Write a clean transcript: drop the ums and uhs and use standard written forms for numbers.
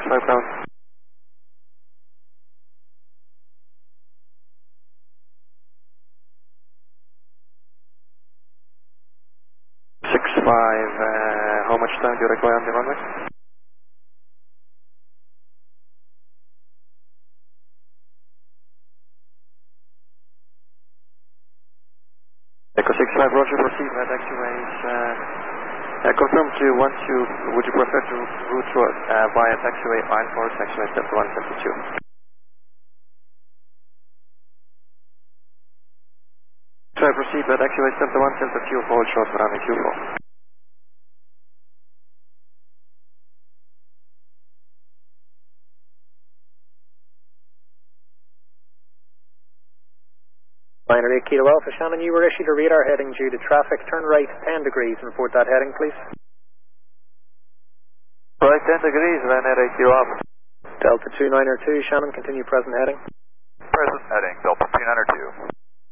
65 ground. 65, how much time do you require on the runway? Echo 65, roger, proceed with taxiways. Confirm to would you prefer to route via taxiway iron or taxiway step 1, step 2? Try proceed with taxiway step 1, step 2, hold short for runway Q4. Binary Kilo Alpha, Shannon, you were issued a radar heading due to traffic. Turn right 10 degrees and report that heading, please. Right 10 degrees, Binary Kilo Alpha. Delta 2902, Shannon, continue present heading. Present heading, Delta 2902.